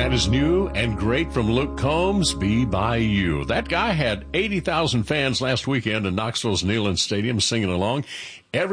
That is new and great from Luke Combs, Be By You. That guy had 80,000 fans last weekend in Knoxville's Neyland Stadium singing along.